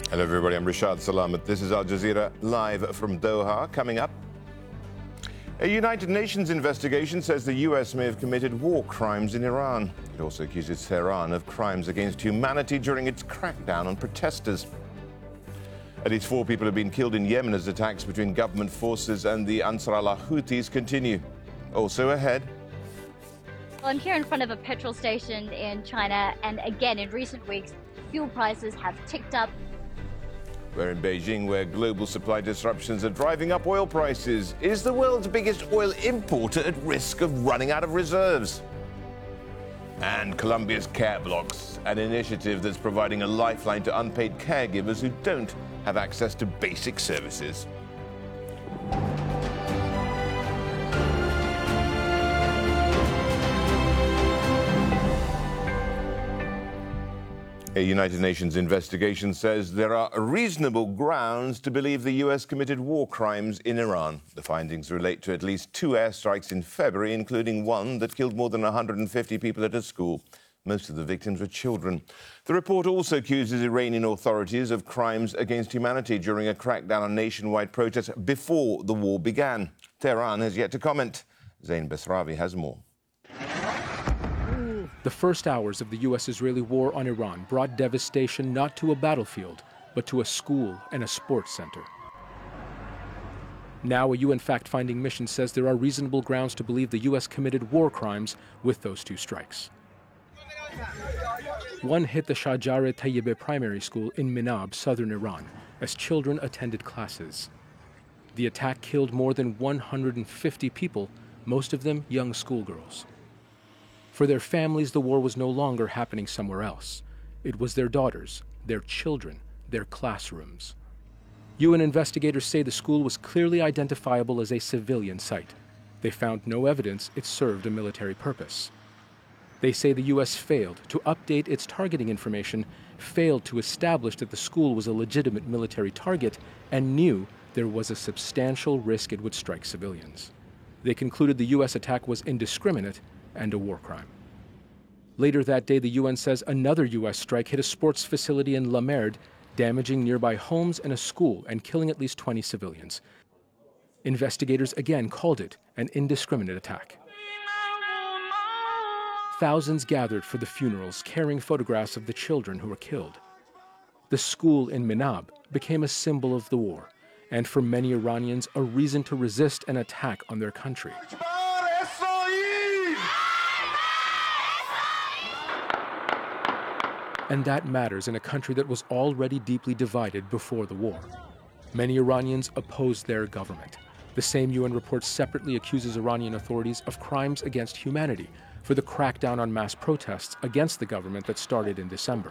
Hello everybody, I'm Rashad Salamat. This is Al Jazeera live from Doha. Coming up, a United Nations investigation says the US may have committed war crimes in Iran. It also accuses Tehran of crimes against humanity during its crackdown on protesters. At least 4 people have been killed in Yemen as attacks between government forces and the Ansar Allah Houthis continue. Also ahead. Well, I'm here in front of a petrol station in China, and again, in recent weeks, fuel prices have ticked up. We're in Beijing, where global supply disruptions are driving up oil prices. Is the world's biggest oil importer at risk of running out of reserves? And Colombia's Care Blocks, an initiative that's providing a lifeline to unpaid caregivers who don't have access to basic services. A United Nations investigation says there are reasonable grounds to believe the US committed war crimes in Iran. The findings relate to at least 2 airstrikes in February, including one that killed more than 150 people at a school. Most of the victims were children. The report also accuses Iranian authorities of crimes against humanity during a crackdown on nationwide protests before the war began. Tehran has yet to comment. Zain Basravi has more. The first hours of the U.S.-Israeli war on Iran brought devastation not to a battlefield, but to a school and a sports center. Now, a UN fact-finding mission says there are reasonable grounds to believe the U.S. committed war crimes with those 2 strikes. One hit the Shajar Tayyibeh primary school in Minab, southern Iran, as children attended classes. The attack killed more than 150 people, most of them young schoolgirls. For their families, the war was no longer happening somewhere else. It was their daughters, their children, their classrooms. UN investigators say the school was clearly identifiable as a civilian site. They found no evidence it served a military purpose. They say the U.S. failed to update its targeting information, failed to establish that the school was a legitimate military target, and knew there was a substantial risk it would strike civilians. They concluded the U.S. attack was indiscriminate and a war crime. Later that day, the UN says another U.S. strike hit a sports facility in La Merde, damaging nearby homes and a school and killing at least 20 civilians. Investigators again called it an indiscriminate attack. Thousands gathered for the funerals, carrying photographs of the children who were killed. The school in Minab became a symbol of the war, and for many Iranians, a reason to resist an attack on their country. And that matters in a country that was already deeply divided before the war. Many Iranians opposed their government. The same UN report separately accuses Iranian authorities of crimes against humanity for the crackdown on mass protests against the government that started in December.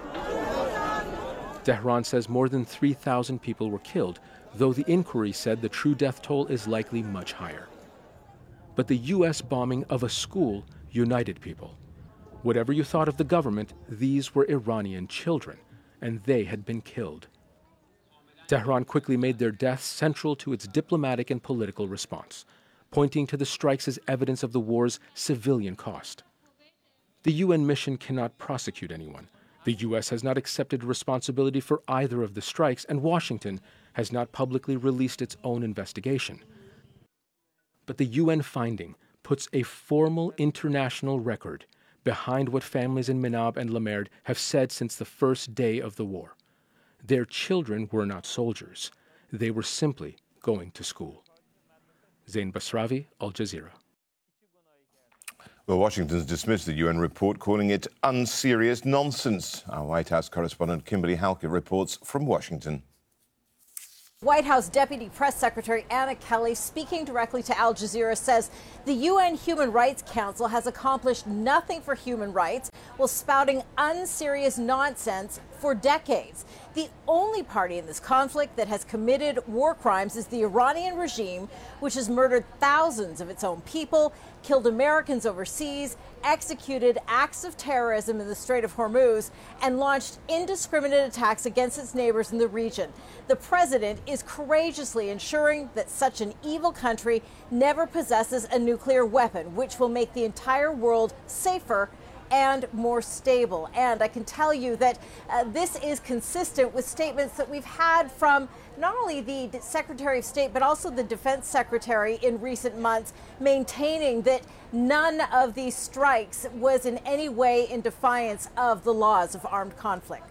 Tehran says more than 3,000 people were killed, though the inquiry said the true death toll is likely much higher. But the U.S. bombing of a school united people. Whatever you thought of the government, these were Iranian children, and they had been killed. Tehran quickly made their deaths central to its diplomatic and political response, pointing to the strikes as evidence of the war's civilian cost. The UN mission cannot prosecute anyone. The U.S. has not accepted responsibility for either of the strikes, and Washington has not publicly released its own investigation. But the UN finding puts a formal international record behind what families in Minab and La Merde have said since the first day of the war. Their children were not soldiers. They were simply going to school. Zain Basravi, Al Jazeera. Well, Washington's dismissed the UN report, calling it unserious nonsense. Our White House correspondent Kimberly Halkett reports from Washington. White House Deputy Press Secretary Anna Kelly, speaking directly to Al Jazeera, says the UN Human Rights Council has accomplished nothing for human rights while spouting unserious nonsense for decades. The only party in this conflict that has committed war crimes is the Iranian regime, which has murdered thousands of its own people, killed Americans overseas, executed acts of terrorism in the Strait of Hormuz, and launched indiscriminate attacks against its neighbors in the region. The president is courageously ensuring that such an evil country never possesses a nuclear weapon, which will make the entire world safer and more stable. And I can tell you that this is consistent with statements that we've had from not only the Secretary of State, but also the Defense Secretary in recent months, maintaining that none of these strikes was in any way in defiance of the laws of armed conflict.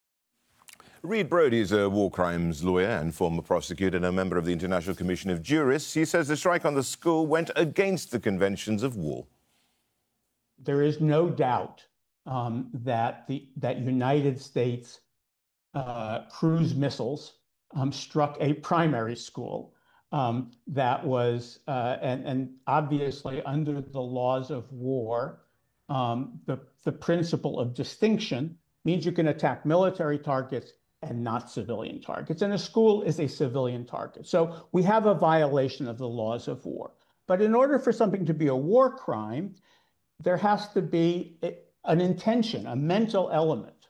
Reed Brody is a war crimes lawyer and former prosecutor and a member of the International Commission of Jurists. He says the strike on the school went against the conventions of war. There is no doubt that United States cruise missiles struck a primary school that was, and obviously under the laws of war, the principle of distinction means you can attack military targets and not civilian targets. And a school is a civilian target. So we have a violation of the laws of war. But in order for something to be a war crime, there has to be an intention, a mental element.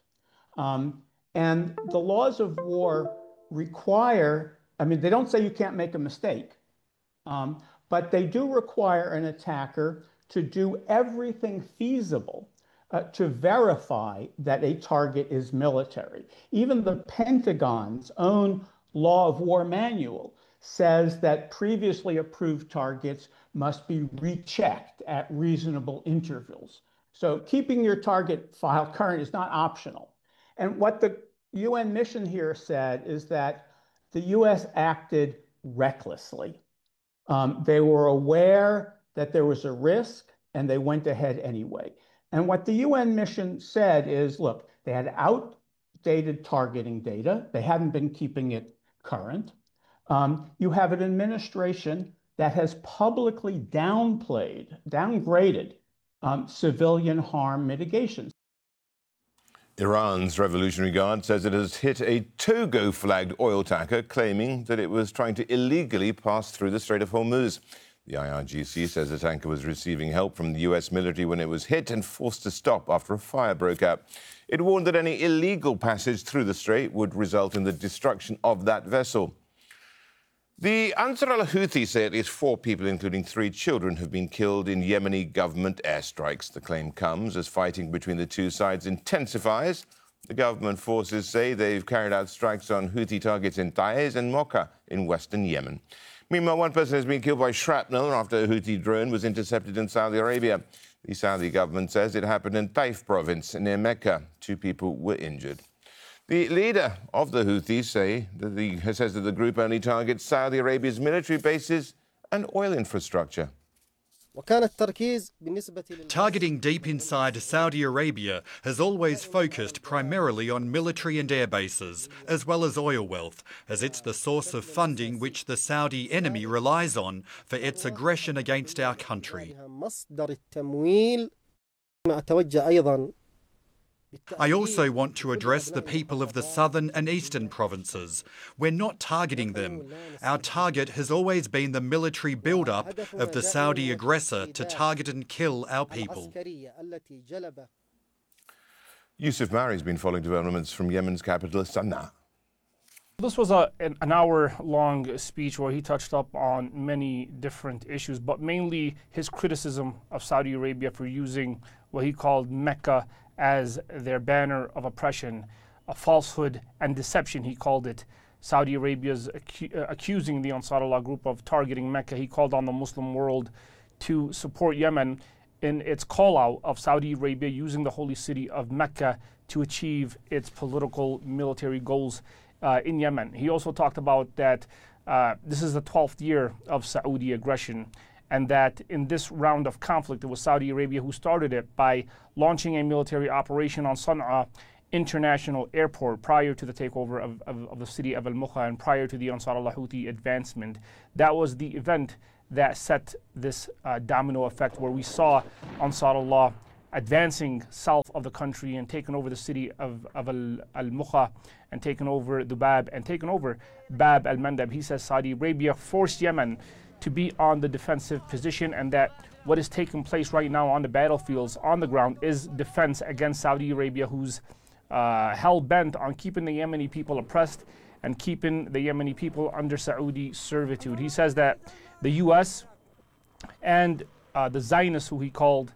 And the laws of war require, I mean, they don't say you can't make a mistake, but they do require an attacker to do everything feasible to verify that a target is military. Even the Pentagon's own law of war manual says that previously approved targets must be rechecked at reasonable intervals. So keeping your target file current is not optional. And what the UN mission here said is that the US acted recklessly. They were aware that there was a risk and they went ahead anyway. And what the UN mission said is, look, they had outdated targeting data. They hadn't been keeping it current. You have an administration that has publicly downgraded civilian harm mitigation. Iran's Revolutionary Guard says it has hit a Togo-flagged oil tanker, claiming that it was trying to illegally pass through the Strait of Hormuz. The IRGC says the tanker was receiving help from the US military when it was hit and forced to stop after a fire broke out. It warned that any illegal passage through the strait would result in the destruction of that vessel. The Ansar al-Houthi say at least 4 people, including 3 children, have been killed in Yemeni government airstrikes. The claim comes as fighting between the two sides intensifies. The government forces say they've carried out strikes on Houthi targets in Taiz and Mocha in western Yemen. Meanwhile, 1 person has been killed by shrapnel after a Houthi drone was intercepted in Saudi Arabia. The Saudi government says it happened in Taif province near Mecca. 2 people were injured. The leader of the Houthis says that the group only targets Saudi Arabia's military bases and oil infrastructure. Targeting deep inside Saudi Arabia has always focused primarily on military and air bases, as well as oil wealth, as it's the source of funding which the Saudi enemy relies on for its aggression against our country. I also want to address the people of the southern and eastern provinces. We're not targeting them. Our target has always been the military build-up of the Saudi aggressor to target and kill our people. Yusuf Mari's been following developments from Yemen's capital, Sana'a. This was an hour-long speech where he touched up on many different issues, but mainly his criticism of Saudi Arabia for using what he called Mecca as their banner of oppression, a falsehood and deception, he called it. Saudi Arabia's accusing the Ansarullah group of targeting Mecca. He called on the Muslim world to support Yemen in its call-out of Saudi Arabia using the holy city of Mecca to achieve its political military goals in Yemen. He also talked about that this is the 12th year of Saudi aggression, and that in this round of conflict, it was Saudi Arabia who started it by launching a military operation on Sana'a International Airport prior to the takeover of the city of Al-Mukha and prior to the Ansar al-Houthi advancement. That was the event that set this domino effect where we saw Ansar Allah advancing south of the country and taking over the city of Al-Mukha and taking over Dubab and taking over Bab al-Mandab. He says Saudi Arabia forced Yemen to be on the defensive position, and that what is taking place right now on the battlefields, on the ground, is defense against Saudi Arabia, who's hell-bent on keeping the Yemeni people oppressed and keeping the Yemeni people under Saudi servitude. He says that the U.S. and the Zionists, who he called,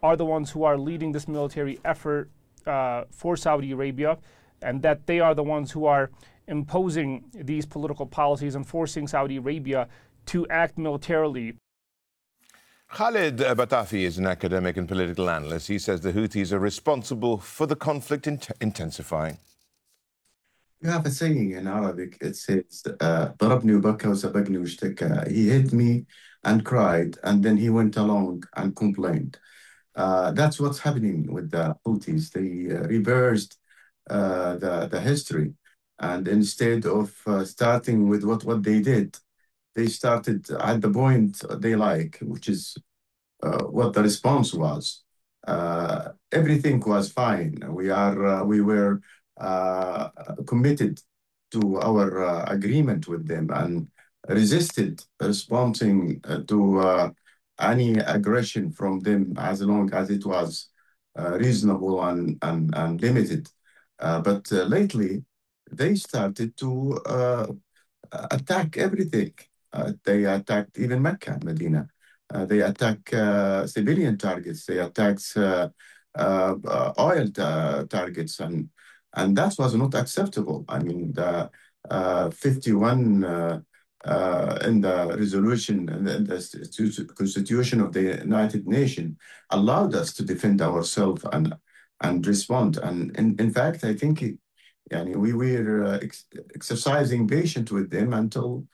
are the ones who are leading this military effort for Saudi Arabia, and that they are the ones who are imposing these political policies and forcing Saudi Arabia to act militarily. Khalid Batafi is an academic and political analyst. He says the Houthis are responsible for the conflict intensifying. You have a saying in Arabic, it says, ضربني وبكى وسبقني واشتكى. He hit me and cried, and then he went along and complained. That's what's happening with the Houthis. They reversed the history. And instead of starting with what they did, they started at the point they like, which is what the response was. Everything was fine. We were committed to our agreement with them and resisted responding to any aggression from them as long as it was reasonable and limited. But lately, they started to attack everything. They attacked even Mecca, Medina. They attack civilian targets. They attacked oil targets, and that was not acceptable. I mean, the 51 in the resolution and the Constitution of the United Nations allowed us to defend ourselves and respond. And in fact, I think we were exercising patience with them until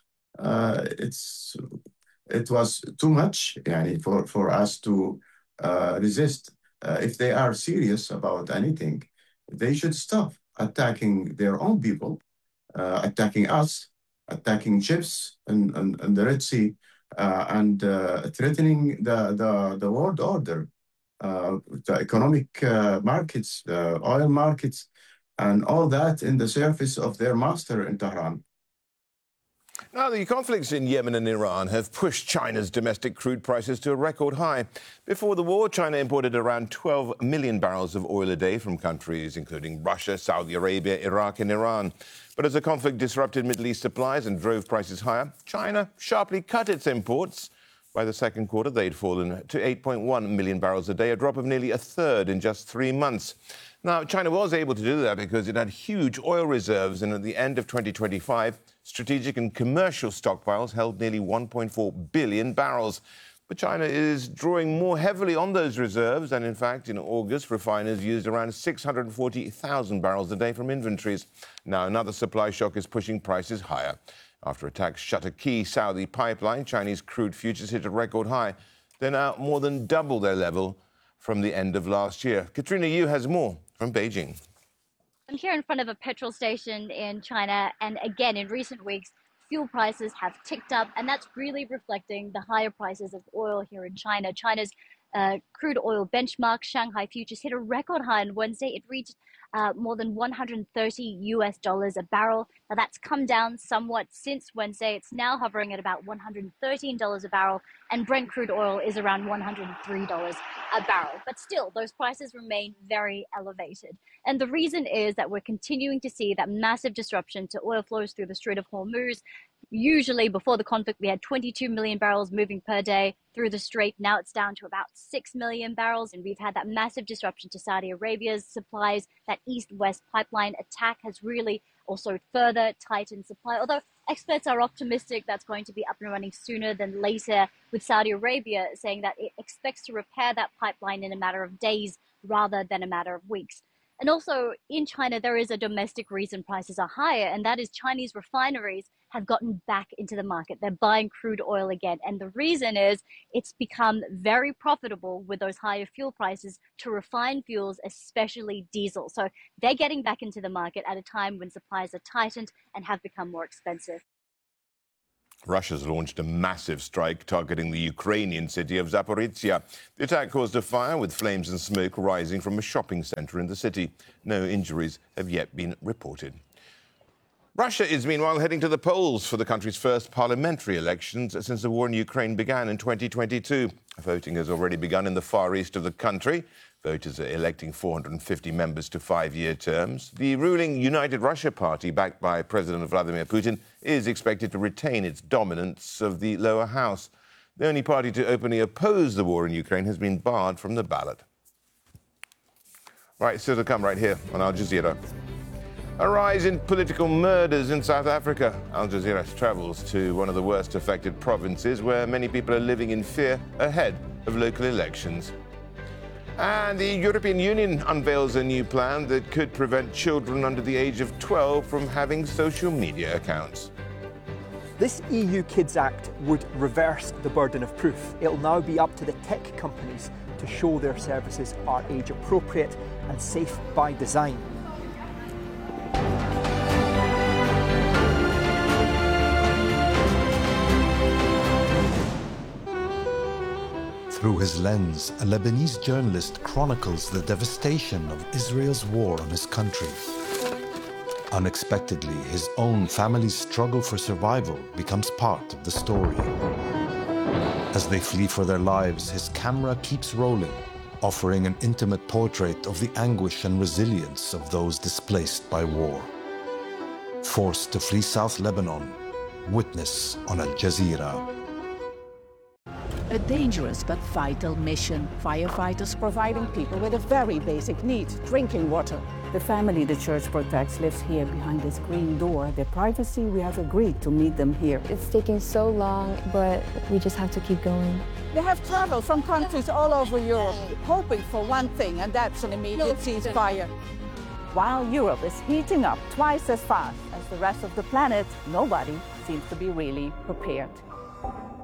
it was too much for us to resist. If they are serious about anything, they should stop attacking their own people, attacking us, attacking ships and the Red Sea, and threatening the world order, the economic markets, the oil markets, and all that in the service of their master in Tehran. Now, the conflicts in Yemen and Iran have pushed China's domestic crude prices to a record high. Before the war, China imported around 12 million barrels of oil a day from countries including Russia, Saudi Arabia, Iraq and Iran. But as the conflict disrupted Middle East supplies and drove prices higher, China sharply cut its imports. By the second quarter, they'd fallen to 8.1 million barrels a day, a drop of nearly a third in just 3 months. Now, China was able to do that because it had huge oil reserves, and at the end of 2025, strategic and commercial stockpiles held nearly 1.4 billion barrels. But China is drawing more heavily on those reserves, and in fact, in August, refiners used around 640,000 barrels a day from inventories. Now, another supply shock is pushing prices higher. After attacks shut a key Saudi pipeline, Chinese crude futures hit a record high. They're now more than double their level from the end of last year. Katrina Yu has more from Beijing. I'm here in front of a petrol station in China, and again, in recent weeks, fuel prices have ticked up, and that's really reflecting the higher prices of oil here in China. China's crude oil benchmark, Shanghai futures, hit a record high on Wednesday. It reached more than $130 a barrel. Now that's come down somewhat since Wednesday. It's now hovering at about $113 a barrel, and Brent crude oil is around $103 a barrel. But still, those prices remain very elevated. And the reason is that we're continuing to see that massive disruption to oil flows through the Strait of Hormuz. Usually before the conflict, we had 22 million barrels moving per day through the strait. Now it's down to about 6 million barrels. And we've had that massive disruption to Saudi Arabia's supplies. That east-west pipeline attack has really also further tightened supply. Although experts are optimistic that's going to be up and running sooner than later, with Saudi Arabia saying that it expects to repair that pipeline in a matter of days rather than a matter of weeks. And also in China, there is a domestic reason prices are higher, and that is Chinese refineries have gotten back into the market. They're buying crude oil again. And the reason is it's become very profitable with those higher fuel prices to refine fuels, especially diesel. So they're getting back into the market at a time when supplies are tightened and have become more expensive. Russia's launched a massive strike targeting the Ukrainian city of Zaporizhia. The attack caused a fire with flames and smoke rising from a shopping center in the city. No injuries have yet been reported. Russia is meanwhile heading to the polls for the country's first parliamentary elections since the war in Ukraine began in 2022. Voting has already begun in the far east of the country. Voters are electing 450 members to 5-year terms. The ruling United Russia Party, backed by President Vladimir Putin, is expected to retain its dominance of the lower house. The only party to openly oppose the war in Ukraine has been barred from the ballot. Right, still to come right here on Al Jazeera. A rise in political murders in South Africa. Al Jazeera travels to one of the worst affected provinces where many people are living in fear ahead of local elections. And the European Union unveils a new plan that could prevent children under the age of 12 from having social media accounts. This EU Kids Act would reverse the burden of proof. It'll now be up to the tech companies to show their services are age appropriate and safe by design. Through his lens, a Lebanese journalist chronicles the devastation of Israel's war on his country. Unexpectedly, his own family's struggle for survival becomes part of the story. As they flee for their lives, his camera keeps rolling, offering an intimate portrait of the anguish and resilience of those displaced by war. Forced to flee South Lebanon, witness on Al Jazeera. A dangerous but vital mission. Firefighters providing people with a very basic need, drinking water. The family the church protects lives here behind this green door. Their privacy, we have agreed to meet them here. It's taking so long, but we just have to keep going. They have traveled from countries all over Europe, hoping for one thing, and that's an immediate ceasefire. While Europe is heating up twice as fast as the rest of the planet, nobody seems to be really prepared.